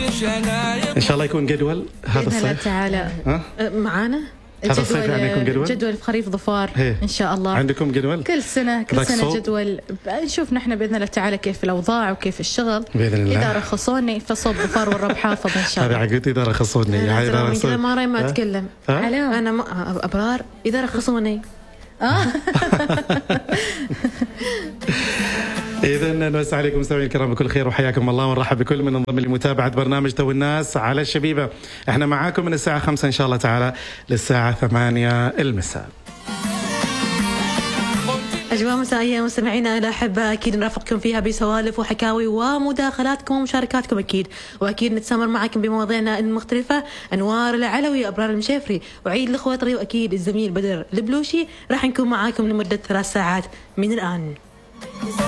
إن شاء الله يكون جدول هذا الصيف. بإذن الله تعالى معانا هذا الصيف يعني يكون جدول؟ جدول خريف ظفار إن شاء الله. عندكم جدول؟ كل سنة جدول. نشوف نحن بإذن الله تعالى كيف الأوضاع وكيف الشغل. بإذن الله. إذا رخصوني فصوب ظفار والرب حافظ إن شاء الله. هذا عقد إذا رخصوني. من كذا مرة ما أتكلم. أنا أبرار إذا رخصوني. إذن نمسي عليكم مستمعينا الكرام بكل خير وحياكم الله ونرحب بكل من انضم لمتابعة برنامج تو الناس على الشبيبة. احنا معاكم من الساعة 5 إن شاء الله تعالى للساعة 8 المساء. أجواء مسائية مستمعينا الأحبة أكيد نرافقكم فيها بسوالف وحكاوي ومداخلاتكم ومشاركاتكم أكيد، وأكيد نتسامر معكم بمواضيعنا المختلفة. أنوار العلوي، أبرار المشيفري، وعيد الخوطري، وأكيد الزميل بدر البلوشي راح نكون معاكم لمدة 3 ساعات من الآن.